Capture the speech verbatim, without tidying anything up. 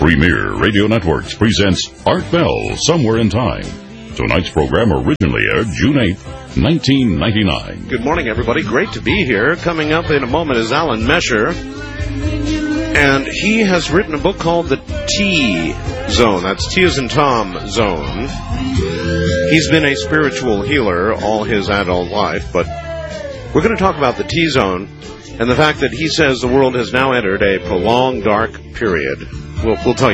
Premier Radio Networks presents Art Bell, Somewhere in Time. Tonight's program originally aired June eighth, nineteen ninety-nine. Good morning, everybody. Great to be here. Coming up in a moment is Alan Mesher, and he has written a book called The T Zone. That's T as in Tom Zone. He's been a spiritual healer all his adult life, but we're going to talk about the T Zone and the fact that he says the world has now entered a prolonged dark period. We'll, we'll tell you